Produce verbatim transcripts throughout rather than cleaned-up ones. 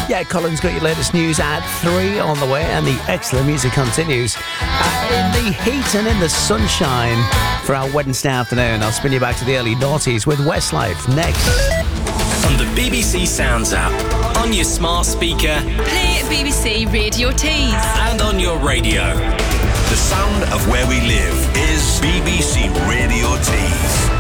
Yeah, Colin's got your latest news at three on the way, and the excellent music continues uh, in the heat and in the sunshine for our Wednesday afternoon. I'll spin you back to the early noughties with Westlife next. On the B B C Sounds app, on your smart speaker, play B B C Radio Tees, and on your radio. The sound of where we live is B B C Radio Tees.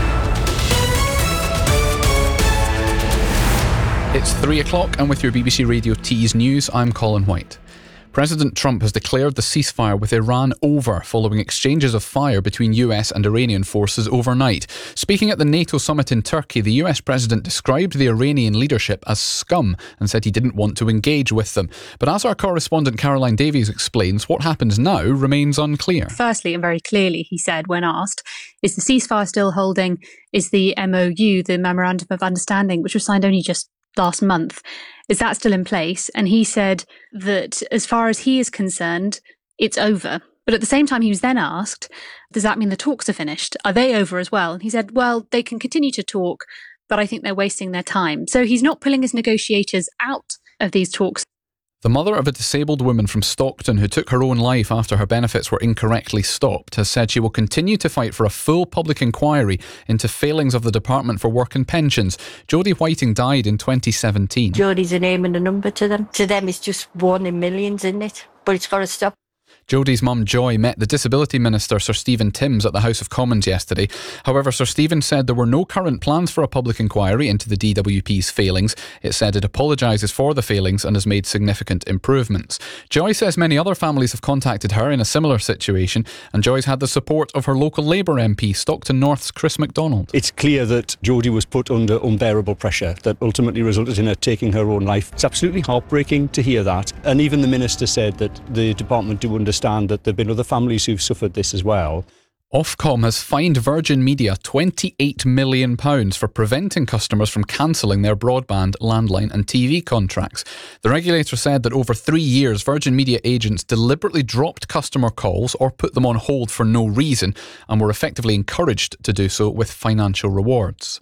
It's three o'clock, and with your B B C Radio Tees news, I'm Colin White. President Trump has declared the ceasefire with Iran over following exchanges of fire between U S and Iranian forces overnight. Speaking at the NATO summit in Turkey, the U S president described the Iranian leadership as scum and said he didn't want to engage with them. But as our correspondent Caroline Davies explains, what happens now remains unclear. Firstly, and very clearly, he said when asked, is the ceasefire still holding? Is the M O U, the Memorandum of Understanding, which was signed only just last month, is that still in place? And he said that as far as he is concerned, it's over. But at the same time, he was then asked, does that mean the talks are finished? Are they over as well? And he said, well, they can continue to talk, but I think they're wasting their time. So he's not pulling his negotiators out of these talks. The mother of a disabled woman from Stockton who took her own life after her benefits were incorrectly stopped has said she will continue to fight for a full public inquiry into failings of the Department for Work and Pensions. Jodie Whiting died in twenty seventeen. Jodie's a name and a number to them. To them, it's just one in millions, isn't it? But it's got to stop. Jodie's mum, Joy, met the Disability Minister, Sir Stephen Timms, at the House of Commons yesterday. However, Sir Stephen said there were no current plans for a public inquiry into the D W P's failings. It said it apologises for the failings and has made significant improvements. Joy says many other families have contacted her in a similar situation, and Joy's had the support of her local Labour M P, Stockton North's Chris MacDonald. It's clear that Jodie was put under unbearable pressure that ultimately resulted in her taking her own life. It's absolutely heartbreaking to hear that. And even the Minister said that the department do understand that there have been other families who've suffered this as well. Ofcom has fined Virgin Media twenty-eight million pounds for preventing customers from cancelling their broadband, landline and T V contracts. The regulator said that over three years, Virgin Media agents deliberately dropped customer calls or put them on hold for no reason and were effectively encouraged to do so with financial rewards.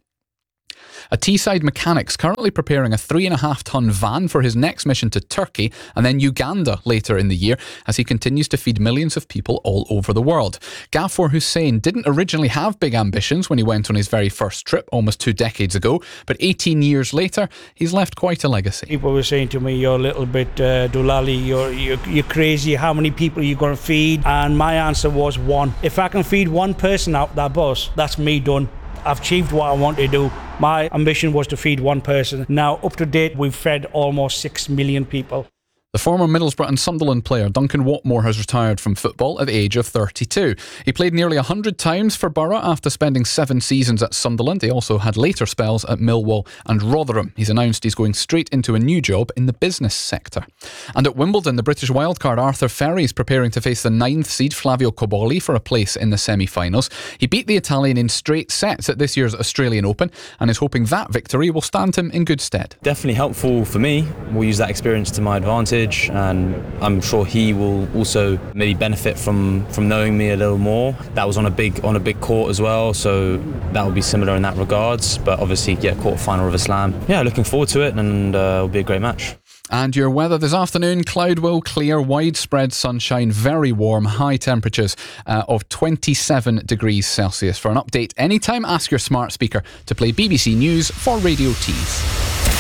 A Teesside mechanic's currently preparing a three and a half tonne van for his next mission to Turkey and then Uganda later in the year as he continues to feed millions of people all over the world. Ghaffur Hussain didn't originally have big ambitions when he went on his very first trip almost two decades ago, but eighteen years later, he's left quite a legacy. People were saying to me, you're a little bit uh, doolally, you're, you're, you're crazy, how many people are you going to feed? And my answer was one. If I can feed one person out that bus, that's me done. I've achieved what I want to do. My ambition was to feed one person. Now, up to date, we've fed almost six million people. The former Middlesbrough and Sunderland player Duncan Watmore has retired from football at the age of thirty-two. He played nearly one hundred times for Borough after spending seven seasons at Sunderland. He also had later spells at Millwall and Rotherham. He's announced he's going straight into a new job in the business sector. And at Wimbledon, the British wildcard Arthur Ferry is preparing to face the ninth seed Flavio Cobolli for a place in the semi-finals. He beat the Italian in straight sets at this year's Australian Open and is hoping that victory will stand him in good stead. Definitely helpful for me. We'll use that experience to my advantage. And I'm sure he will also maybe benefit from, from knowing me a little more. That was on a big on a big court as well, so that will be similar in that regards. But obviously, yeah, quarter final of a slam. Yeah, looking forward to it, and uh, it'll be a great match. And your weather this afternoon, cloud will clear, widespread sunshine, very warm, high temperatures uh, of twenty-seven degrees Celsius. For an update anytime, ask your smart speaker to play B B C News for Radio Tees.